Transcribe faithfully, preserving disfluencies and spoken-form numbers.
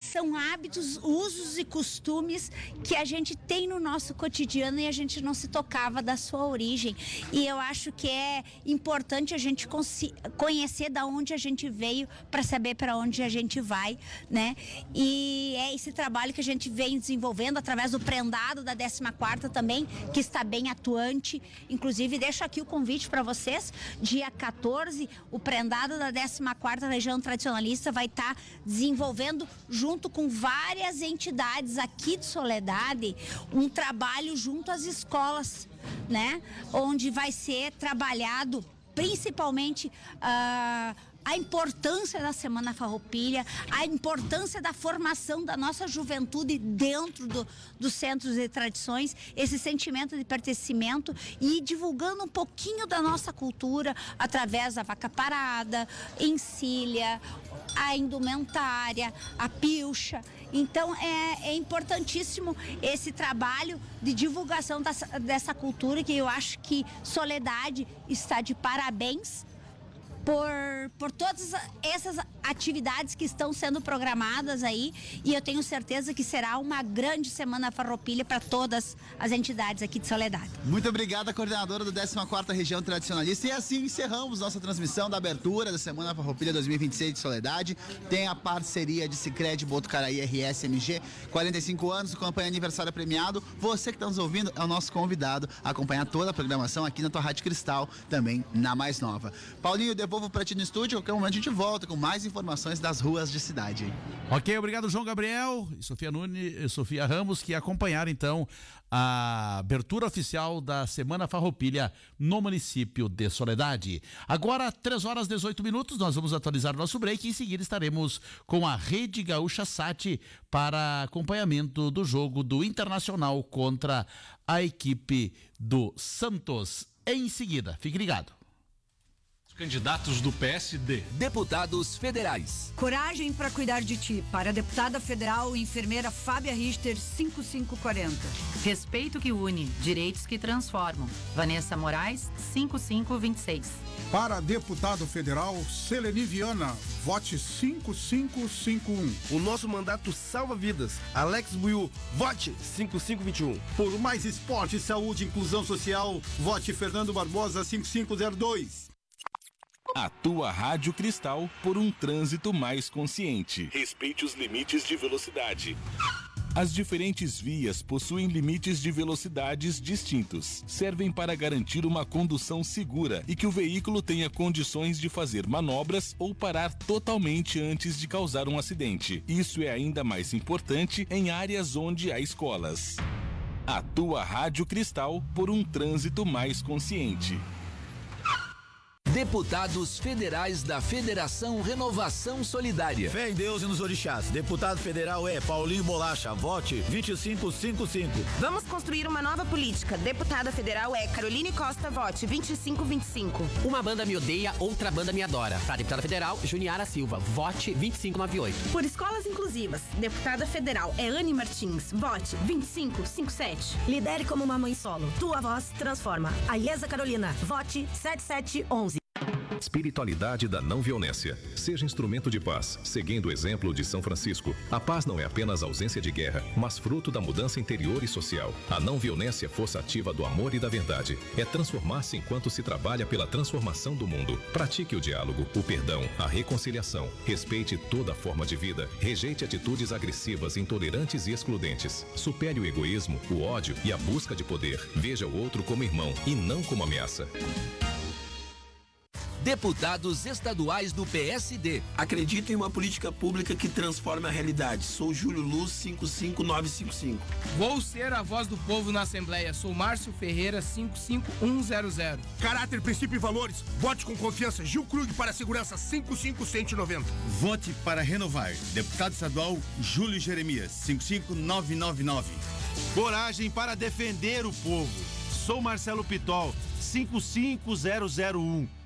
são hábitos, usos e costumes que a gente tem no nosso cotidiano e a gente não se tocava da sua origem. E eu acho que é importante a gente conhecer da onde a gente veio para saber para onde a gente vai, né? E é esse trabalho que a gente vem desenvolvendo através do prendado da décima quarta também, que está bem atuante. Inclusive, deixo aqui o convite para vocês, dia quatorze, o prendado da décima quarta Região Tradicionalista vai estar tá desenvolvendo, junto com várias entidades aqui de Soledade, um trabalho junto às escolas, né? Onde vai ser trabalhado principalmente uh, a importância da Semana Farroupilha, a importância da formação da nossa juventude dentro do, dos centros de tradições, esse sentimento de pertencimento e divulgando um pouquinho da nossa cultura através da vaca parada, encilha, a indumentária, a pilcha. Então é, é importantíssimo esse trabalho de divulgação dessa, dessa cultura, que eu acho que Soledade está de parabéns por, por todas essas atividades que estão sendo programadas aí, e eu tenho certeza que será uma grande Semana Farroupilha para todas as entidades aqui de Soledade. Muito obrigada, coordenadora da décima quarta Região Tradicionalista. E assim encerramos nossa transmissão da abertura da Semana Farroupilha dois mil e vinte e seis de Soledade. Tem a parceria de Sicredi Botucaraí R S M G, quarenta e cinco anos, campanha aniversário premiado. Você que está nos ouvindo é o nosso convidado a acompanhar toda a programação aqui na tua Rádio Cristal, também na mais nova. Paulinho, devolvo para ti no estúdio, a qualquer momento a gente volta com mais informações das ruas de cidade. Ok, obrigado João Gabriel e Sofia Nunes e Sofia Ramos, que acompanharam então a abertura oficial da Semana Farroupilha no município de Soledade. Agora, três horas e dezoito minutos, nós vamos atualizar o nosso break e em seguida estaremos com a Rede Gaúcha Sat para acompanhamento do jogo do Internacional contra a equipe do Santos. Em seguida, fique ligado. Candidatos do P S D. Deputados federais. Coragem para cuidar de ti. Para a deputada federal, enfermeira Fábia Richter, cinco cinco quatro zero. Respeito que une, direitos que transformam. Vanessa Moraes, cinco cinco dois seis. Para deputado federal, Seleni Viana, vote cinco cinco cinco um. O nosso mandato salva vidas. Alex Buiu, vote cinco cinco dois um. Por mais esporte, saúde e inclusão social, vote Fernando Barbosa, cinco cinco zero dois. A tua Rádio Cristal por um trânsito mais consciente. Respeite os limites de velocidade. As diferentes vias possuem limites de velocidades distintos. Servem para garantir uma condução segura e que o veículo tenha condições de fazer manobras ou parar totalmente antes de causar um acidente. Isso é ainda mais importante em áreas onde há escolas. A tua Rádio Cristal por um trânsito mais consciente. Deputados federais da Federação Renovação Solidária. Fé em Deus e nos orixás. Deputado federal é Paulinho Bolacha. Vote vinte e cinco cinquenta e cinco. Vamos construir uma nova política. Deputada federal é Caroline Costa. Vote vinte e cinco vinte e cinco. Uma banda me odeia, outra banda me adora. Para deputada federal, Juniara Silva. Vote vinte e cinco noventa e oito. Por escolas inclusivas. Deputada federal é Anne Martins. Vote vinte e cinco cinquenta e sete. Lidere como uma mãe solo. Tua voz transforma. Aiesa Carolina. Vote sete sete onze. Espiritualidade da não violência. Seja instrumento de paz, seguindo o exemplo de São Francisco. A paz não é apenas ausência de guerra, mas fruto da mudança interior e social. A não violência é força ativa do amor e da verdade. É transformar-se enquanto se trabalha pela transformação do mundo. Pratique o diálogo, o perdão, a reconciliação. Respeite toda forma de vida. Rejeite atitudes agressivas, intolerantes e excludentes. Supere o egoísmo, o ódio e a busca de poder. Veja o outro como irmão e não como ameaça. Deputados estaduais do P S D. Acredito em uma política pública que transforme a realidade. Sou Júlio Luz, cinco cinco nove cinco cinco. Vou ser a voz do povo na Assembleia. Sou Márcio Ferreira, cinco cinco um zero zero. Caráter, princípio e valores. Vote com confiança. Gil Krug para a segurança, cinco cinco um um zero. Vote para renovar. Deputado estadual Júlio Jeremias, cinco cinco nove nove nove. Coragem para defender o povo. Sou Marcelo Pitol, cinco cinco zero zero um.